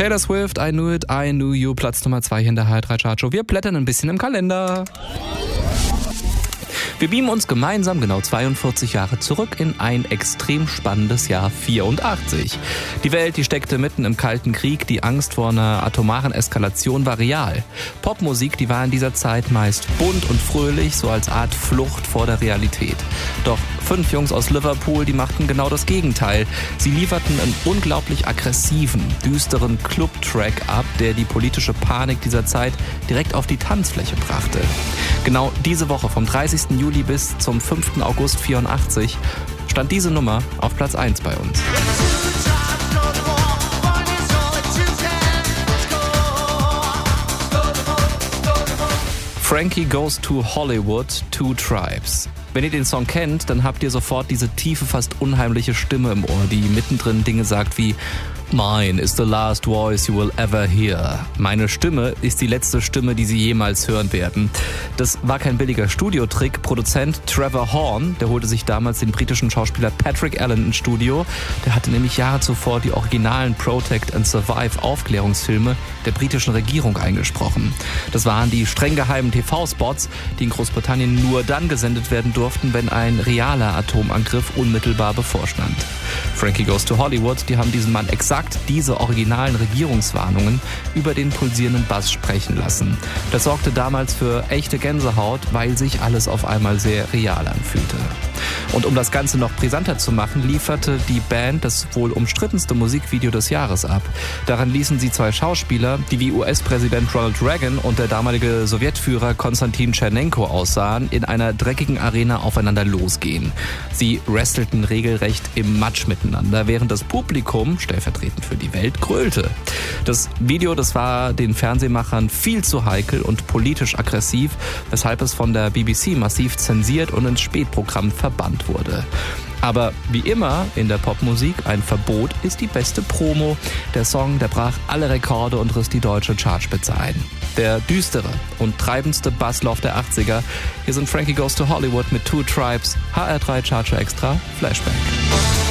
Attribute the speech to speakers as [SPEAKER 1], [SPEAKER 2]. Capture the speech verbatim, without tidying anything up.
[SPEAKER 1] Taylor Swift, I Knew It, I Knew You, Platz Nummer zwei hier in der H R drei Chartshow. Wir blättern ein bisschen im Kalender. Wir beamen uns gemeinsam genau zweiundvierzig Jahre zurück in ein extrem spannendes Jahr vierundachtzig. Die Welt, die steckte mitten im Kalten Krieg, die Angst vor einer atomaren Eskalation war real. Popmusik, die war in dieser Zeit meist bunt und fröhlich, so als Art Flucht vor der Realität. Doch fünf Jungs aus Liverpool, die machten genau das Gegenteil. Sie lieferten einen unglaublich aggressiven, düsteren Club-Track ab, der die politische Panik dieser Zeit direkt auf die Tanzfläche brachte. Genau diese Woche vom dreißigsten Juli bis zum fünften August vierundachtzig stand diese Nummer auf Platz eins bei uns. Frankie Goes to Hollywood, Two Tribes. Wenn ihr den Song kennt, dann habt ihr sofort diese tiefe, fast unheimliche Stimme im Ohr, die mittendrin Dinge sagt wie Mine is the last voice you will ever hear. Meine Stimme ist die letzte Stimme, die Sie jemals hören werden. Das war kein billiger Studiotrick. Produzent Trevor Horn, der holte sich damals den britischen Schauspieler Patrick Allen ins Studio. Der hatte nämlich Jahre zuvor die originalen Protect and Survive Aufklärungsfilme der britischen Regierung eingesprochen. Das waren die streng geheimen T V-Spots, die in Großbritannien nur dann gesendet werden durften, wenn ein realer Atomangriff unmittelbar bevorstand. Frankie Goes to Hollywood, die haben diesen Mann exakt diese originalen Regierungswarnungen über den pulsierenden Bass sprechen lassen. Das sorgte damals für echte Gänsehaut, weil sich alles auf einmal sehr real anfühlte. Und um das Ganze noch brisanter zu machen, lieferte die Band das wohl umstrittenste Musikvideo des Jahres ab. Daran ließen sie zwei Schauspieler, die wie U S-Präsident Ronald Reagan und der damalige Sowjetführer Konstantin Tschernenko aussahen, in einer dreckigen Arena aufeinander losgehen. Sie wrestelten regelrecht im Matsch miteinander, während das Publikum, stellvertretend für die Welt, grölte. Das Video, das war den Fernsehmachern viel zu heikel und politisch aggressiv, weshalb es von der B B C massiv zensiert und ins Spätprogramm verbannt wurde. Aber wie immer in der Popmusik, ein Verbot ist die beste Promo. Der Song, der brach alle Rekorde und riss die deutsche Chartspitze ein. Der düstere und treibendste Basslauf der achtziger. Hier sind Frankie Goes to Hollywood mit Two Tribes, H R drei Chartshow Extra, Flashback.